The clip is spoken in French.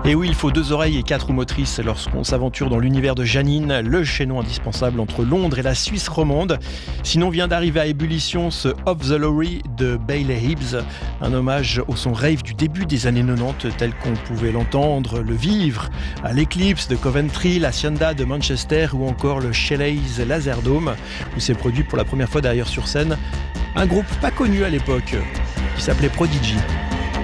Et oui, il faut 2 oreilles et 4 roues motrices lorsqu'on s'aventure dans l'univers de Janine, le chaînon indispensable entre Londres et la Suisse romande. Sinon vient d'arriver à ébullition ce Off the Lorry de Bailey Hibbs, un hommage au son rave du début des années 90 tel qu'on pouvait l'entendre, le vivre à l'Eclipse de Coventry, l'Hacienda de Manchester ou encore le Shelley's Laserdome, où s'est produit pour la première fois d'ailleurs sur scène un groupe pas connu à l'époque qui s'appelait Prodigy.